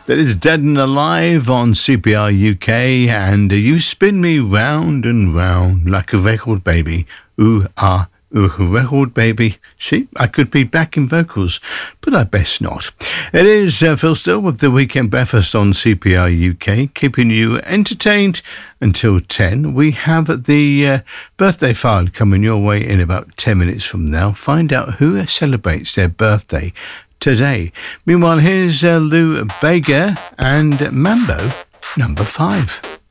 That is Dead and Alive on CPR UK, and you spin me round and round like a record baby. Ooh, ah, ooh, record baby. See, I could be back in vocals, but I best not. It is Phil Still with the Weekend Breakfast on CPR UK, keeping you entertained until 10. We have the birthday file coming your way in about 10 minutes from now. Find out who celebrates their birthday today. Meanwhile, here's Lou Bega and Mambo number 5.